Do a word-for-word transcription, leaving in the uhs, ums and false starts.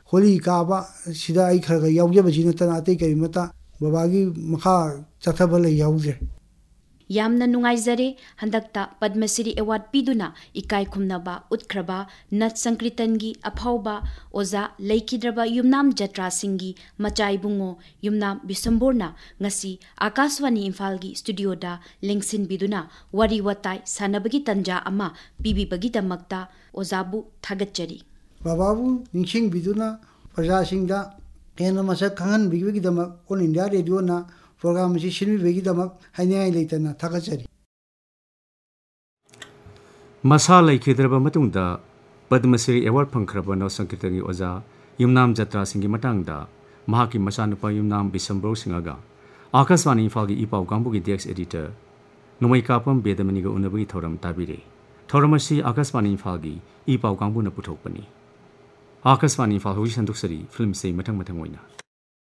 होली काबा सिदा आई खरगा यावजबजी नतना अतै करिमता बाबागी मखा चथबल यावजे यामना नुंगाइजरे हंदक्ता पद्मश्री अवार्ड पीदुना इकाई खुमनबा उत्खरबा नट संकृतनगी अफावबा ओजा लेखिद्रबा युमनाम जत्रा सिंगी मचाइबुंगो युमनाम बिसंबोरना ngasi आकाशवाणी इम्फालगी स्टूडियोदा लेंगसिन बिदुना वरी वताई सानबगी तंजा अमा पीबीबगी दमक्ता ओजाबु थागतचरी बाबाबु निंगसिंग बिदुना प्रजा सिंगदा हेन मसक खंगन बिगिबगी दमक ऑल इंडिया रेडियो ना प्रोग्राम से सिनबीबगी दमक हाइनाय लेतना थागतचरी मसा लेखिद्रबा मतुंगदा पद्मश्री अवार्ड फंखरबा नौ संकीर्तनी ओजा युमनाम जत्रा सिंगी मतंगदा महाकी मचानुपा युमनाम बिसंबोर सिंगागा आकाशवाणी इम्फालगी इपाव कांबुगी डेस्क एडिटर नोमई कापम बेदमनिगा उनबगी थौरम ताबिरे थौरमसी आकाशवाणी इम्फालगी इपाव कांबुना पुथोकपनी आकाशवाणी इम्फाल होई संदुकसरी फिल्म से मथंग मथंग ओइना